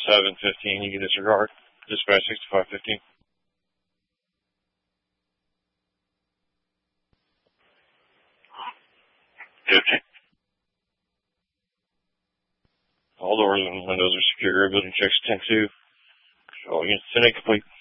715, you can disregard. Dispatch 6515. All doors and windows are secure. Building checks 10-2. All units 10-8 complete.